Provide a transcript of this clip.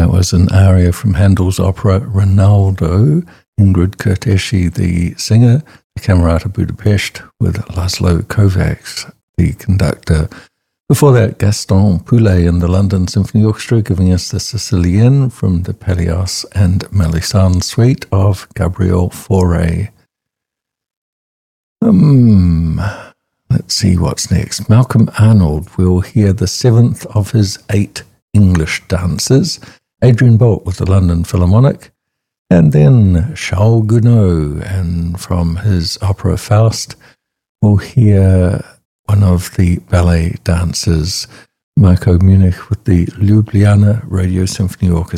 That was an aria from Handel's opera Rinaldo. Ingrid Kurteshi, the singer, the Camerata Budapest with Laszlo Kovacs, the conductor. Before that, Gaston Poulet and the London Symphony Orchestra giving us the Sicilienne from the Pelléas and Melisande suite of Gabriel Fauré. Let's see what's next. Malcolm Arnold will hear the 7th of his 8 English dances. Adrian Bolt with the London Philharmonic. And then Charles Gounod, and from his opera Faust, we'll hear one of the ballet dancers, Marco Munich with the Ljubljana Radio Symphony Orchestra.